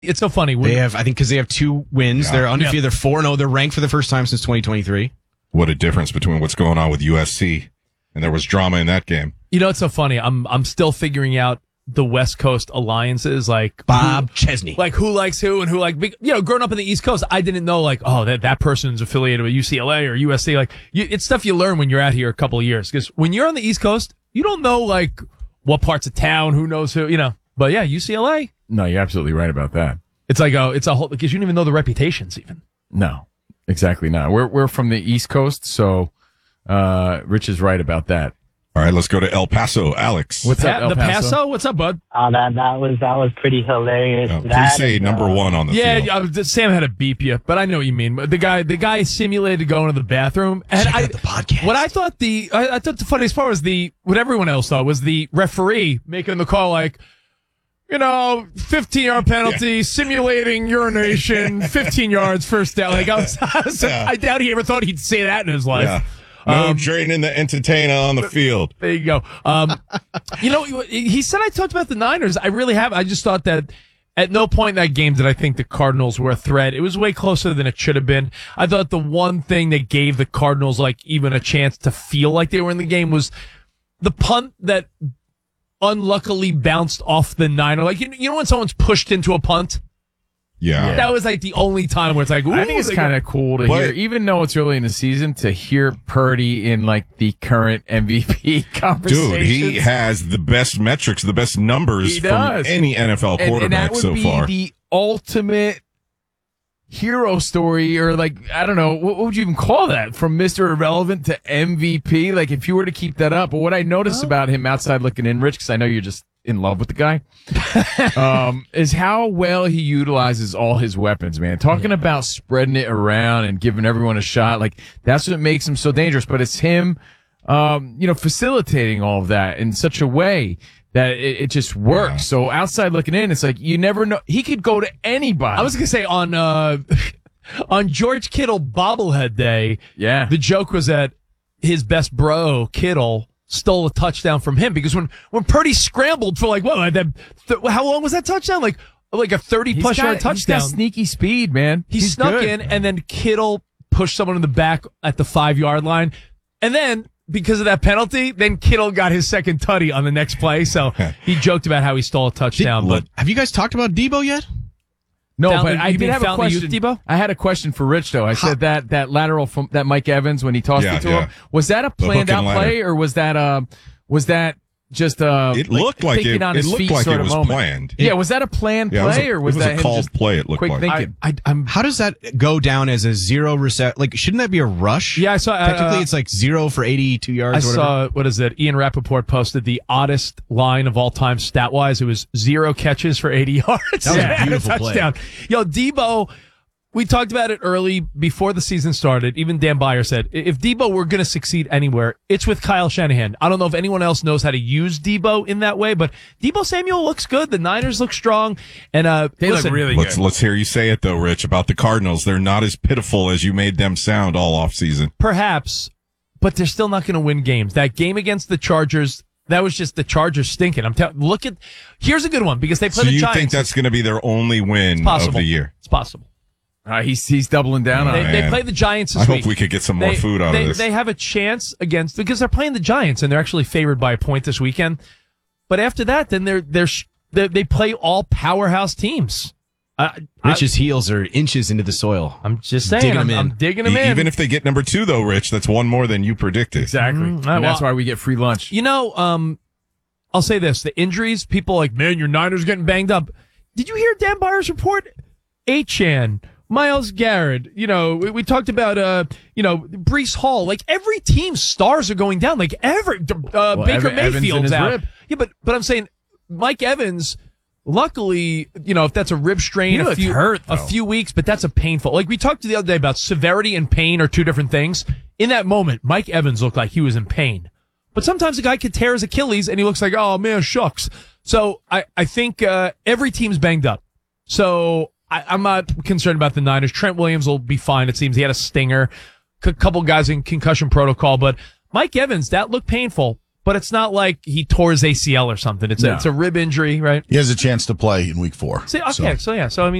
It's so funny. They have, I think, because they have 2 wins. Yeah. They're undefeated. They're 4-0. They're ranked for the first time since 2023. What a difference between what's going on with USC, and there was drama in that game. You know, it's so funny. I'm still figuring out the West Coast alliances, like Bob Chesney, like who likes who and who, like, you know, growing up in the East Coast, I didn't know, like, oh, that person's affiliated with UCLA or USC. Like, it's stuff you learn when you're out here a couple of years, because when you're on the East Coast, you don't know, like, what parts of town, who knows who, you know. But yeah, UCLA. No, you're absolutely right about that. It's like it's a whole, because you don't even know the reputations even. No, exactly not. We're from the East Coast, so Rich is right about that. All right, let's go to El Paso. Alex. What's up, El Paso? What's up, bud? That was pretty hilarious. Please say number 1 on the field. Yeah, Sam had to beep you, but I know what you mean. The guy simulated going to the bathroom, and the podcast. What I thought the funniest part was what everyone else thought was the referee making the call, like, you know, 15-yard penalty, simulating urination, 15 yards, first down. Like, I doubt he ever thought he'd say that in his life. Yeah. No training the entertainer on the field. There you go. You know, he said I talked about the Niners. I really have. I just thought that at no point in that game did I think the Cardinals were a threat. It was way closer than it should have been. I thought the one thing that gave the Cardinals, like, even a chance to feel like they were in the game was the punt that unluckily bounced off the Niner. Like, you know when someone's pushed into a punt? Yeah. That was like the only time where it's like, ooh, I think it's kind of cool to hear, even though it's early in the season, to hear Purdy in like the current MVP conversation. Dude, he has the best metrics, the best numbers from any NFL quarterback and that would so be far. The ultimate hero story, or like, I don't know, what would you even call that? From Mr. Irrelevant to MVP? Like, if you were to keep that up. But what I noticed about him outside looking in, Rich, because I know you're just in love with the guy, is how well he utilizes all his weapons, man. Talking about spreading it around and giving everyone a shot, like, that's what makes him so dangerous. But it's him, facilitating all of that in such a way that it just works. Yeah. So outside looking in, it's like, you never know. He could go to anybody. I was going to say on George Kittle bobblehead day, yeah, the joke was that his best bro, Kittle, stole a touchdown from him, because when Purdy scrambled for, like, how long was that touchdown? Like a 30-plus yard touchdown. He's got sneaky speed, man. He snuck in, and then Kittle pushed someone in the back at the 5-yard line. And then, because of that penalty, then Kittle got his second tutty on the next play. So he joked about how he stole a touchdown. But have you guys talked about Debo yet? No, but I did have a question. Debo? I had a question for Rich, though. I said that lateral from that Mike Evans when he tossed it to him, was that a planned out play, or was that just it looked like thinking on his feet like sort it of was moment? planned. Yeah, was that a planned play, or was that a called just play? It looked quick like thinking. How does that go down as a zero reset? Like, shouldn't that be a rush? Yeah, I saw. Technically, it's like 0 for 82 yards. I saw. What is it? Ian Rappaport posted the oddest line of all time stat wise. It was 0 catches for 80 yards. That was a beautiful touchdown. play. Yo, Debo. We talked about it early before the season started. Even Dan Beyer said, if Debo were going to succeed anywhere, it's with Kyle Shanahan. I don't know if anyone else knows how to use Debo in that way, but Debo Samuel looks good. The Niners look strong, and they look really good. Let's hear you say it though, Rich, about the Cardinals. They're not as pitiful as you made them sound all offseason. Perhaps, but they're still not going to win games. That game against the Chargers, that was just the Chargers stinking. Here's a good one, because they play the Giants. So you think that's going to be their only win of the year? It's possible. He's doubling down on it. They play the Giants this week. I hope we could get some more food out of this. They have a chance because they're playing the Giants, and they're actually favored by a point this weekend. But after that, then they play all powerhouse teams. Rich's heels are inches into the soil. I'm just saying. I'm digging them in. Even if they get number 2, though, Rich, that's one more than you predicted. Exactly. And that's why we get free lunch. You know, I'll say this. The injuries, people are like, man, your Niners getting banged up. Did you hear Dan Beyer's report? Achane, Myles Garrett, we talked about, Breece Hall. Like, every team's stars are going down. Like, Baker Mayfield's out. Yeah, but I'm saying Mike Evans, luckily, if that's a rib strain, a few weeks, but that's a painful. Like, we talked the other day about severity and pain are two different things. In that moment, Mike Evans looked like he was in pain. But sometimes a guy could tear his Achilles and he looks like, oh man, shucks. So I think every team's banged up. So I'm not concerned about the Niners. Trent Williams will be fine, it seems. He had a stinger. A couple guys in concussion protocol. But Mike Evans, that looked painful. but it's not like he tore his ACL or something. It's No. it's a rib injury, right? He has a chance to play in week 4. So I mean.